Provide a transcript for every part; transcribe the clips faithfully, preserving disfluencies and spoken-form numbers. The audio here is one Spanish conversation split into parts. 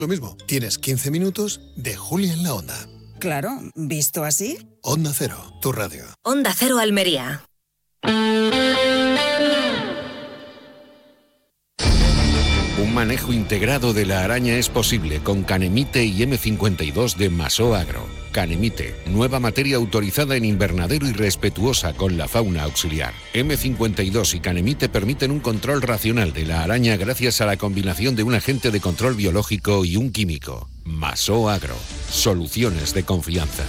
Lo mismo, tienes quince minutos de Julia en la Onda. Claro, visto así. Onda Cero, tu radio. Onda Cero Almería. Un manejo integrado de la araña es posible con Canemite y eme cincuenta y dos de Masó Agro. Canemite, nueva materia autorizada en invernadero y respetuosa con la fauna auxiliar. eme cincuenta y dos y Canemite permiten un control racional de la araña gracias a la combinación de un agente de control biológico y un químico. Masó Agro, soluciones de confianza.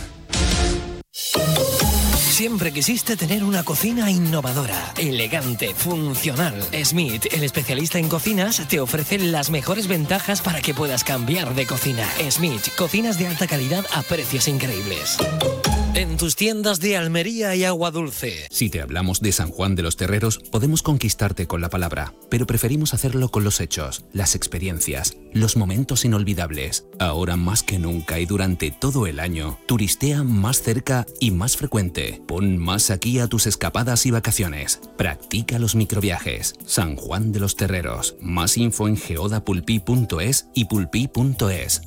Siempre quisiste tener una cocina innovadora, elegante, funcional. Smith, el especialista en cocinas, te ofrece las mejores ventajas para que puedas cambiar de cocina. Smith, cocinas de alta calidad a precios increíbles. En tus tiendas de Almería y Agua Dulce. Si te hablamos de San Juan de los Terreros, podemos conquistarte con la palabra, pero preferimos hacerlo con los hechos, las experiencias, los momentos inolvidables. Ahora más que nunca y durante todo el año, turistea más cerca y más frecuente. Pon más aquí a tus escapadas y vacaciones. Practica los microviajes. San Juan de los Terreros. Más info en geodapulpí punto es y pulpí punto es.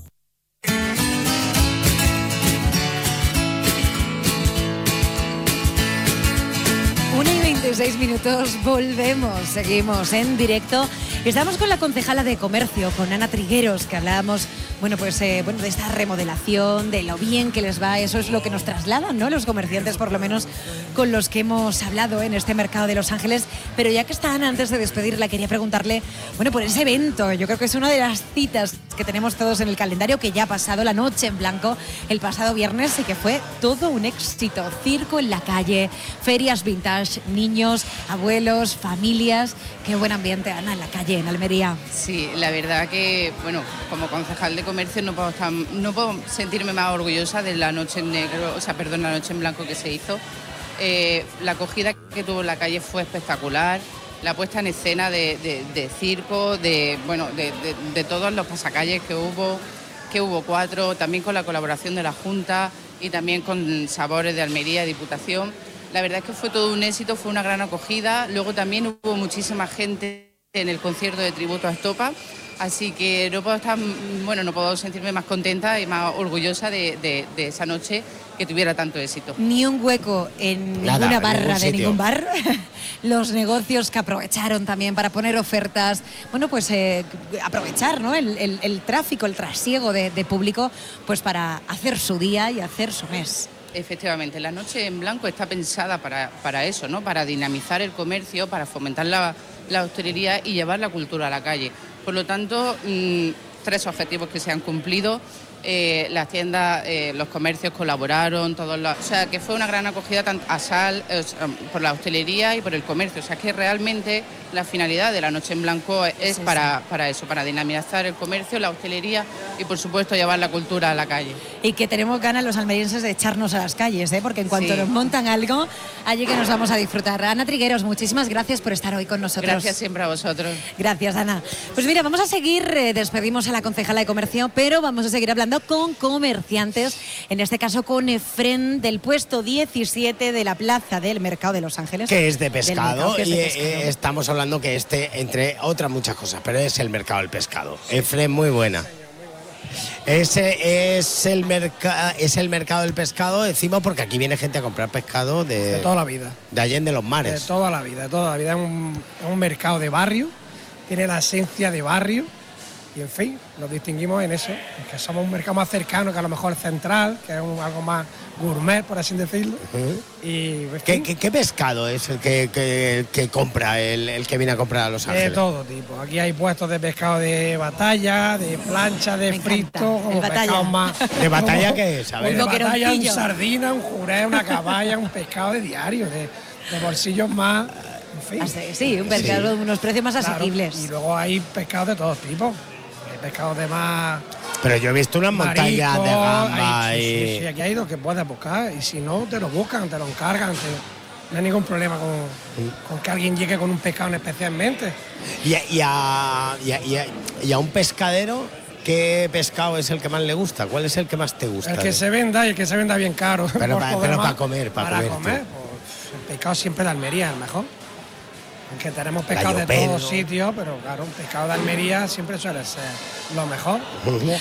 veintiséis minutos, volvemos, seguimos en directo. Estamos con la concejala de Comercio, con Ana Trigueros, que hablábamos, bueno, pues, eh, bueno, de esta remodelación, de lo bien que les va. Eso es lo que nos trasladan, ¿no?, los comerciantes, por lo menos con los que hemos hablado en este mercado de Los Ángeles. Pero ya que está Ana, antes de despedirla, quería preguntarle, bueno, por ese evento. Yo creo que es una de las citas que tenemos todos en el calendario, que ya ha pasado, la Noche en Blanco, el pasado viernes, y que fue todo un éxito. Circo en la calle, ferias vintage, niños, abuelos, familias. Qué buen ambiente, Ana, en la calle, en Almería. Sí, la verdad que, bueno, como concejal de comercio no puedo, estar, no puedo sentirme más orgullosa de la Noche en Negro, o sea, perdón, la Noche en Blanco que se hizo. Eh, la acogida que tuvo en la calle fue espectacular, la puesta en escena de, de, de circo, de, bueno, de, de, de todos los pasacalles que hubo, que hubo cuatro, también con la colaboración de la Junta y también con Sabores de Almería, Diputación. La verdad es que fue todo un éxito, fue una gran acogida. Luego también hubo muchísima gente en el concierto de tributo a Estopa, así que no puedo estar, bueno, no puedo sentirme más contenta y más orgullosa de, de, de esa noche que tuviera tanto éxito. Ni un hueco en Nada, ninguna en barra ningún de sitio. ningún bar. Los negocios que aprovecharon también para poner ofertas, bueno, pues eh, aprovechar, ¿no?, el, el, el tráfico, el trasiego de, de público, pues para hacer su día y hacer su mes. Efectivamente, la Noche en Blanco está pensada para, para eso, ¿no?, para dinamizar el comercio, para fomentar la, la hostelería y llevar la cultura a la calle. Por lo tanto, mmm, tres objetivos que se han cumplido. Eh, las tiendas, eh, los comercios colaboraron, todos los, o sea, que fue una gran acogida tanto a Sal, eh, por la hostelería y por el comercio. O sea, que realmente la finalidad de la Noche en Blanco es sí, para, sí. para eso, para dinamizar el comercio, la hostelería y, por supuesto, llevar la cultura a la calle. Y que tenemos ganas los almerienses de echarnos a las calles, ¿eh?, porque en cuanto sí. nos montan algo, allí que nos vamos a disfrutar. Ana Trigueros, muchísimas gracias por estar hoy con nosotros. Gracias siempre a vosotros. Gracias, Ana. Pues mira, vamos a seguir, eh, despedimos a la concejala de Comercio, pero vamos a seguir hablando con comerciantes, en este caso con Efren del puesto diecisiete de la plaza del Mercado de Los Ángeles. Que es de pescado, que es de y pescado. Eh, estamos hablando que este, entre otras muchas cosas, pero es el mercado del pescado. Efren, muy buena. Ese es el, merca es el mercado del pescado, decimos, porque aquí viene gente a comprar pescado de, de toda la vida. De Allende los Mares. De toda la vida, de toda la vida. Es un, es un mercado de barrio, tiene la esencia de barrio. Y en fin, nos distinguimos en eso, en que somos un mercado más cercano que a lo mejor el central, que es un, algo más gourmet, por así decirlo. Uh-huh. Y, ¿Qué, qué, ¿Qué pescado es el que, que, que compra, el, el que viene a comprar a Los Ángeles? De todo tipo. Aquí hay puestos de pescado de batalla, de plancha, de frito, como pescados más... ¿De batalla qué es? A ver. De batalla, un sardina, un juré, una caballa, un pescado de diario, de, de bolsillos más... En fin. Sí, un pescado de sí. unos precios más claro, asequibles. Y luego hay pescados de todo tipo. Pescados de más... Pero yo he visto unas montañas de gamba hay, y... Sí, sí, sí, aquí hay lo que puedes buscar, y si no, te lo buscan, te lo encargan, te... no hay ningún problema con, con que alguien llegue con un pescado especialmente. Y a, y, a, y, a, y, a, y a un pescadero, ¿qué pescado es el que más le gusta? ¿Cuál es el que más te gusta? El que se venda y el que se venda bien caro. Pero para pa comer, para, para comer. comer pues, el pescado siempre de Almería es el mejor. Aunque tenemos pescado de todos sitios, pero claro, un pescado de Almería siempre suele ser lo mejor.